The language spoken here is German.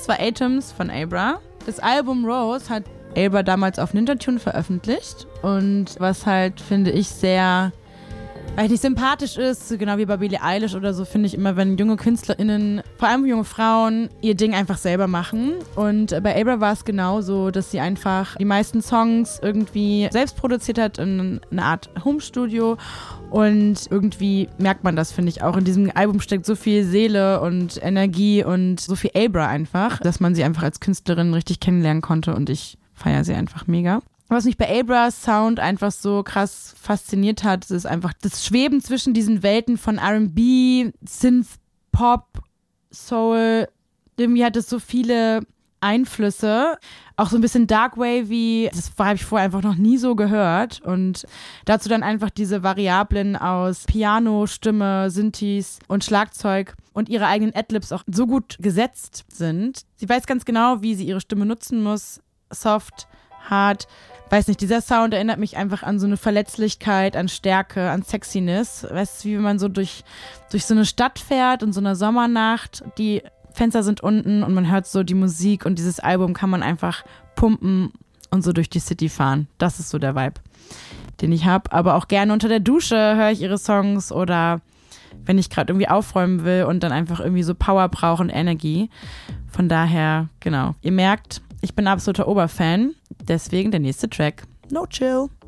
war Atoms von Abra. Das Album Rose hat Abra damals auf Ninja Tune veröffentlicht und was halt, finde ich, sehr nicht sympathisch ist, genau wie bei Billie Eilish oder so, finde ich immer, wenn junge KünstlerInnen, vor allem junge Frauen, ihr Ding einfach selber machen. Und bei Abra war es genauso, dass sie einfach die meisten Songs irgendwie selbst produziert hat in einer Art Home-Studio. Und irgendwie merkt man das, finde ich, auch. In diesem Album steckt so viel Seele und Energie und so viel Abra einfach, dass man sie einfach als Künstlerin richtig kennenlernen konnte und ich feiere sie einfach mega. Was mich bei Abras Sound einfach so krass fasziniert hat, ist einfach das Schweben zwischen diesen Welten von R&B, Synth, Pop, Soul. Irgendwie hat es so viele Einflüsse, auch so ein bisschen Darkwavy. Das habe ich vorher einfach noch nie so gehört. Und dazu dann einfach diese Variablen aus Piano, Stimme, Synthes und Schlagzeug und ihre eigenen Adlibs auch so gut gesetzt sind. Sie weiß ganz genau, wie sie ihre Stimme nutzen muss. Soft, hart. Weiß nicht, dieser Sound erinnert mich einfach an so eine Verletzlichkeit, an Stärke, an Sexiness. Weißt du, wie wenn man so durch so eine Stadt fährt in so einer Sommernacht, die Fenster sind unten und man hört so die Musik und dieses Album kann man einfach pumpen und so durch die City fahren. Das ist so der Vibe, den ich habe. Aber auch gerne unter der Dusche höre ich ihre Songs oder wenn ich gerade irgendwie aufräumen will und dann einfach irgendwie so Power brauche und Energie. Von daher, genau. Ihr merkt, ich bin absoluter Oberfan. Deswegen der nächste Track. No Chill.